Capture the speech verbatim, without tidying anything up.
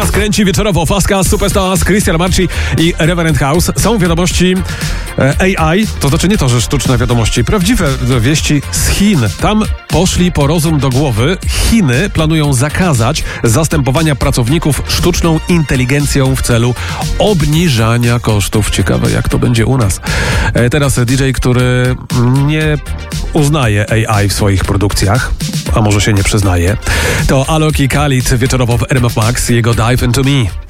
teraz kręci wieczorowo Faska, Superstars, Christian Marci i Reverend House. Są wiadomości e, A I, to znaczy nie to, że sztuczne wiadomości, prawdziwe wieści z Chin. Tam poszli po rozum do głowy. Chiny planują zakazać zastępowania pracowników sztuczną inteligencją w celu obniżania kosztów. Ciekawe, jak to będzie u nas. E, teraz D J, który nie uznaje A I w swoich produkcjach, a może się nie przyznaje, to Alok i Khalid wieczorowo w R M F Max, jego Dive Into Me.